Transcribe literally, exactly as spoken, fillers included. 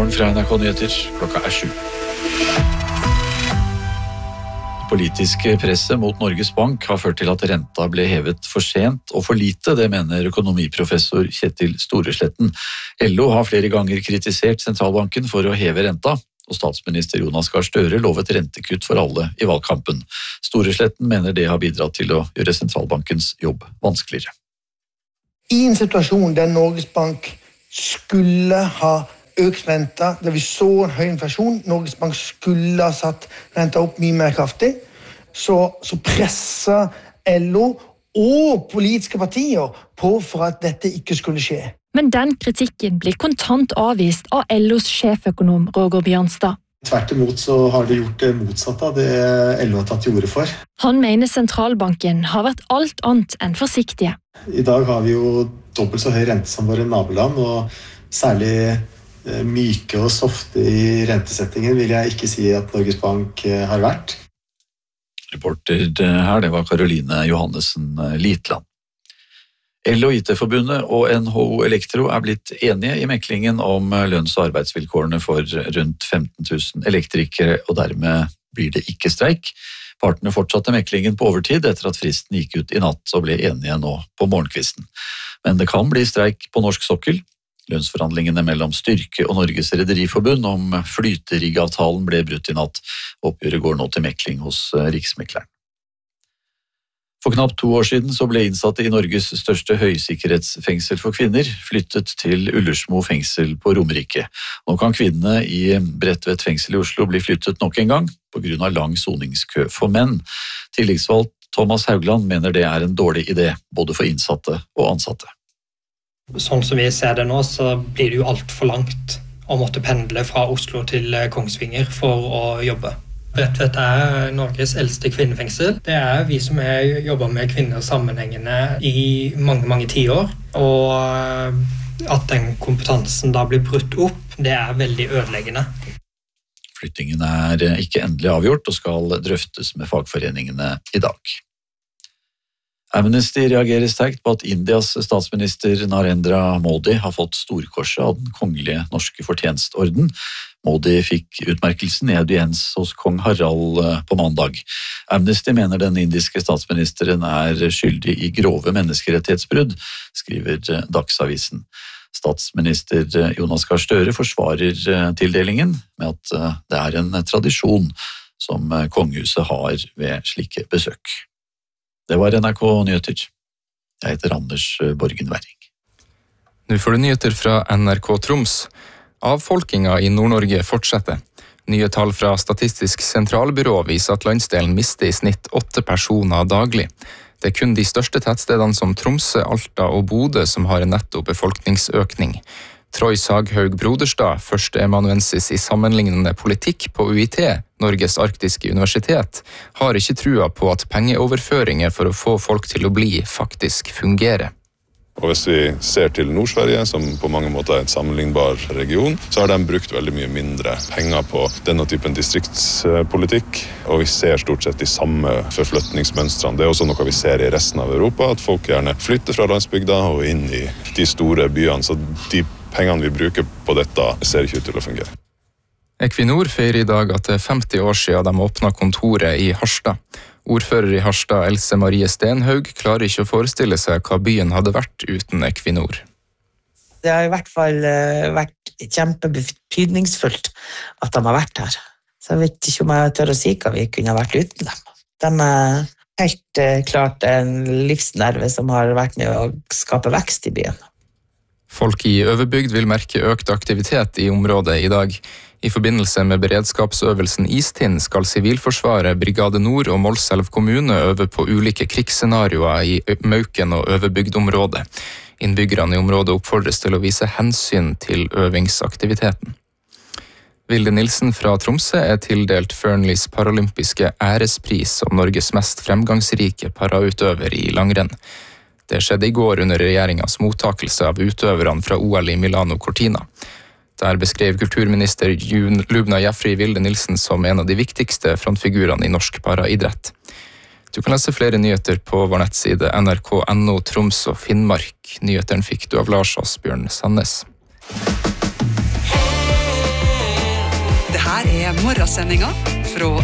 Morgen fra N R K Nyheter, klokka er sju. Det politiske presset mot Norges Bank har ført til at renta ble hevet for sent og for lite, det mener økonomiprofessor Kjetil Storesletten. L O har flere ganger kritisert sentralbanken for å heve renta, og statsminister Jonas Gahr Støre lovet rentekutt for alle i valgkampen. Storesletten mener det har bidratt til å gjøre sentralbankens jobb vanskeligere. I en situasjon der Norges Bank skulle ha økt renta, der vi så en høy inflasjon, Norges Bank skulle ha satt renta opp mye mer kraftig, så, så presset L O og politiske partier på for at dette ikke skulle skje. Men den kritikken blir kontant avvist av L Os sjeføkonom Roger Bjørnstad. Tvert imot så har de gjort det motsatte av det L O har tatt til orde for. Han mener sentralbanken har vært alt annet enn forsiktige. I dag har vi jo dobbelt så høy rente som våre naboland, og særlig myke og softe i rentesettingen vil jeg ikke si at Norges Bank har vært. Reporter her, det var Caroline Johannessen Litland. L O I T-forbundet og N H O Elektro er blitt enige i meklingen om lønns- og arbeidsvilkårene for rundt femten tusen elektrikere, og dermed blir det ikke streik. Partene fortsatte meklingen på overtid etter at fristen gikk ut i natt og ble enige nå på morgenkvisten. Men det kan bli streik på norsk sokkel. Lønnsforhandlingene mellom Styrke og Norges Rederiforbund om flyterigavtalen ble brutt i natt. Oppgjøret går nå til mekling hos Riksmekleren. For knapt to år siden så ble innsatte i Norges største høysikkerhetsfengsel for kvinner flyttet til Ullersmo fengsel på Romerike. Nå kan kvinnene i Bredtvet fengsel i Oslo bli flyttet nok en gang på grunn av lang soningskø for menn. Tilleggsvalgt Thomas Haugland mener det er en dårlig idé, både for innsatte og ansatte. Sånn som vi ser det nå, så blir det jo alt for langt å måtte pendle fra Oslo til Kongsvinger for å jobbe. Bredtvet er Norges eldste kvinnefengsel. Det er vi som har jobbet med kvinner sammenhengende i mange, mange tiår. Og at den kompetansen da blir brutt opp, det er veldig ødeleggende. Flyttingen er ikke endelig avgjort og skal drøftes med fagforeningene i dag. Amnesty reagerer sterkt på at Indias statsminister Narendra Modi har fått storkorset av den kongelige norske fortjenstorden. Modi fikk utmerkelsen i audiens hos kong Harald på mandag. Amnesty mener den indiske statsministeren er skyldig i grove menneskerettighetsbrudd, skriver Dagsavisen. Statsminister Jonas Gahr Støre forsvarer tildelingen med at det er en tradisjon som kongehuset har ved slike besøk. Det var N R K Nyheter. Jeg heter Anders Borgen Werring. Nå får du nyheter fra N R K Troms. Avfolkinga i Nord-Norge fortsetter. Nye tall fra Statistisk sentralbyrå viser at landsdelen mister i snitt åtte personer daglig. Det er kun de største tettstedene som Tromsø, Alta og Bodø som har en netto befolkningsøkning. Troy Saghaug Broderstad, førsteamanuensis i sammenlignende politikk på U I T, Norges arktiske universitet, har ikke trua på at pengeoverføringer for å få folk til å bli faktisk fungerer. Og hvis vi ser til Nord-Sverige, som på mange måter er en sammenlignbar region, så har de brukt veldig mye mindre penger på denne typen distriktspolitikk, og vi ser stort sett de samme forflytningsmønstrene. Det er også noe vi ser i resten av Europa, at folk gjerne flytter fra landsbygda og inn i de store byene, så de pengene vi bruker på dette ser ikke ut til å fungere. Equinor feirer i dag at det er femti år siden de åpnet kontoret i Harstad. Ordfører i Harstad, Else Marie Stenhaug, klarer ikke å forestille seg hva byen hadde vært uten Equinor. Det har i hvert fall vært kjempebetydningsfullt at de har vært her. Så jeg vet ikke om jeg tør å si hva vi kunne ha vært uten dem. De er helt klart en livsnerve som har vært med å skape vekst i byen. Folk i Øverbygd vil merke økt aktivitet i området i dag. I forbindelse med beredskapsøvelsen Istinn skal Sivilforsvaret, Brigade Nord og Målselv kommune øve på ulike krigsscenarioer i Mauken og Øverbygdområdet. Innbyggerne i området oppfordres til å vise hensyn til øvingsaktiviteten. Vilde Nilsen fra Tromsø er tildelt Fearnleys paralympiske ærespris som Norges mest fremgangsrike parautøver i langrenn. Det skjedde i går under regjeringens mottakelse av utøverne fra O L i Milano Cortina. Der beskrev kulturminister Lubna Jeffrey Vilde Nilsen som en av de viktigste frontfigurene i norsk paraidrett. Du kan lese flere nyheter på vår nettside N R K punktum N O Troms og Finnmark. Nyhetene fikk du av Lars Asbjørn Sandnes. er morgensendinga fra